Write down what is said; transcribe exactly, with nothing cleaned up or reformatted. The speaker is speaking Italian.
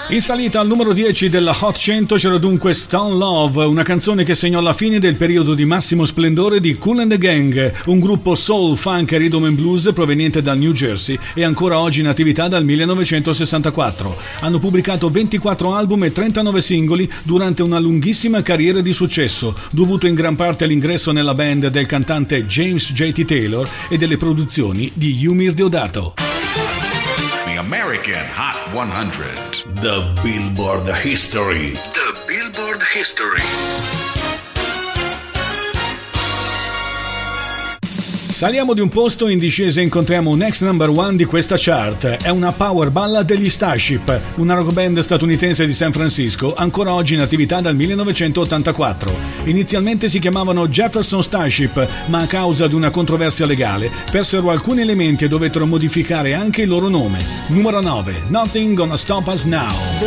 In salita al numero dieci della Hot cento c'era dunque Stone Love, una canzone che segnò la fine del periodo di massimo splendore di Kool and the Gang, un gruppo soul, funk e rhythm and blues proveniente dal New Jersey e ancora oggi in attività dal millenovecentosessantaquattro. Hanno pubblicato ventiquattro album e trentanove singoli durante una lunghissima carriera di successo, dovuto in gran parte all'ingresso nella band del cantante James J T Taylor e delle produzioni di Yumir Deodato. American Hot hundred. The Billboard History. The Billboard History. Saliamo di un posto, in discesa incontriamo un ex number one di questa chart. È una power ballad degli Starship, una rock band statunitense di San Francisco, ancora oggi in attività dal millenovecentottantaquattro. Inizialmente si chiamavano Jefferson Starship, ma a causa di una controversia legale persero alcuni elementi e dovettero modificare anche il loro nome. Numero nove, Nothing Gonna Stop Us Now.